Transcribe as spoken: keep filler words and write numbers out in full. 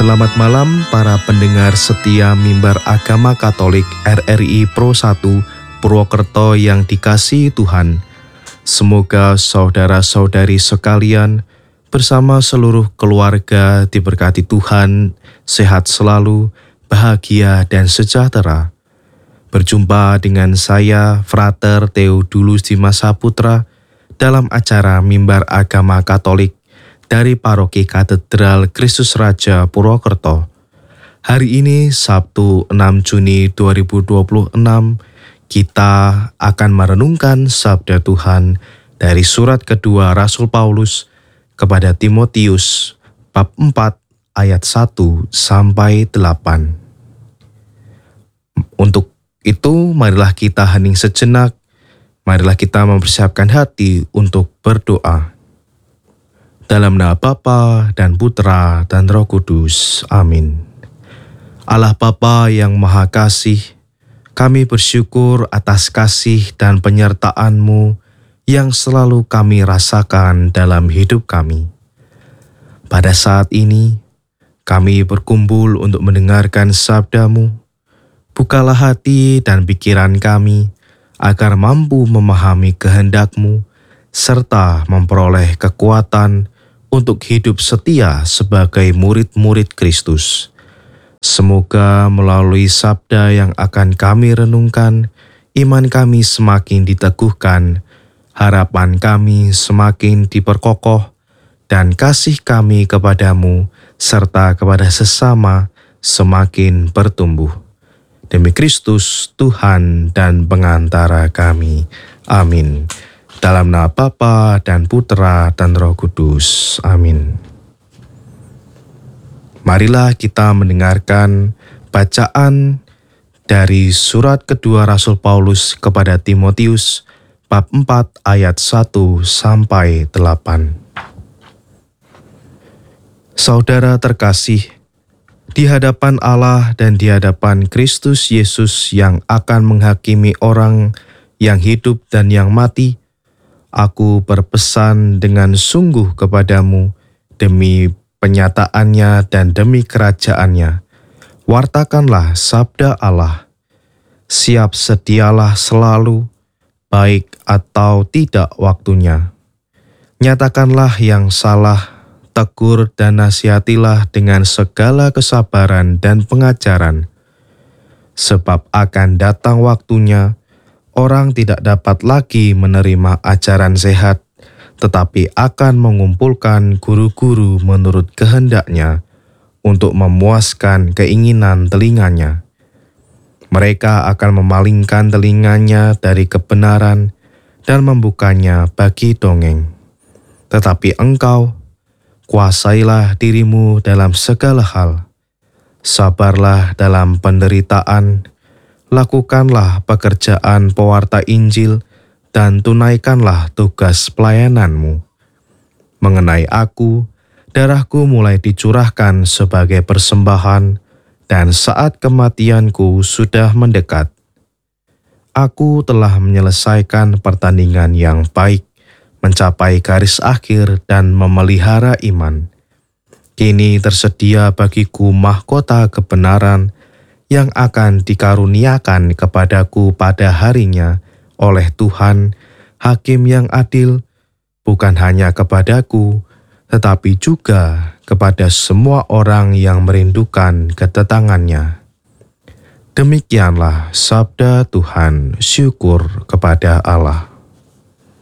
Selamat malam para pendengar setia Mimbar Agama Katolik R R I Pro satu Purwokerto yang dikasihi Tuhan. Semoga saudara-saudari sekalian bersama seluruh keluarga diberkati Tuhan, sehat selalu, bahagia dan sejahtera. Berjumpa dengan saya, Frater Theodulus Dimas Saputra, dalam acara Mimbar Agama Katolik dari Paroki Katedral Kristus Raja Purwokerto. Hari ini Sabtu enam Juni dua ribu dua puluh enam, kita akan merenungkan sabda Tuhan dari surat kedua Rasul Paulus kepada Timotius bab empat ayat satu sampai delapan. Untuk itu marilah kita hening sejenak, marilah kita mempersiapkan hati untuk berdoa. Dalam nama Bapa dan Putra dan Roh Kudus. Amin. Allah Bapa yang Maha Kasih, kami bersyukur atas kasih dan penyertaan-Mu yang selalu kami rasakan dalam hidup kami. Pada saat ini, kami berkumpul untuk mendengarkan sabda-Mu. Bukalah hati dan pikiran kami agar mampu memahami kehendak-Mu serta memperoleh kekuatan untuk hidup setia sebagai murid-murid Kristus. Semoga melalui sabda yang akan kami renungkan, iman kami semakin diteguhkan, harapan kami semakin diperkokoh, dan kasih kami kepadamu serta kepada sesama semakin bertumbuh. Demi Kristus, Tuhan dan pengantara kami. Amin. Dalam nama Bapa dan Putra dan Roh Kudus. Amin. Marilah kita mendengarkan bacaan dari surat kedua Rasul Paulus kepada Timotius bab empat ayat satu sampai delapan. Saudara terkasih, di hadapan Allah dan di hadapan Kristus Yesus yang akan menghakimi orang yang hidup dan yang mati, aku berpesan dengan sungguh kepadamu demi penyataannya dan demi kerajaannya. Wartakanlah sabda Allah. Siap sedialah selalu, baik atau tidak waktunya. Nyatakanlah yang salah, tegur dan nasihatilah dengan segala kesabaran dan pengajaran. Sebab akan datang waktunya, orang tidak dapat lagi menerima ajaran sehat, tetapi akan mengumpulkan guru-guru menurut kehendaknya untuk memuaskan keinginan telinganya. Mereka akan memalingkan telinganya dari kebenaran dan membukanya bagi dongeng. Tetapi engkau, kuasailah dirimu dalam segala hal. Sabarlah dalam penderitaan, lakukanlah pekerjaan pewarta Injil dan tunaikanlah tugas pelayananmu. Mengenai aku, darahku mulai dicurahkan sebagai persembahan dan saat kematianku sudah mendekat. Aku telah menyelesaikan pertandingan yang baik, mencapai garis akhir dan memelihara iman. Kini tersedia bagiku mahkota kebenaran yang akan dikaruniakan kepadaku pada harinya oleh Tuhan, Hakim yang adil, bukan hanya kepadaku, tetapi juga kepada semua orang yang merindukan kedatangannya. Demikianlah sabda Tuhan, syukur kepada Allah.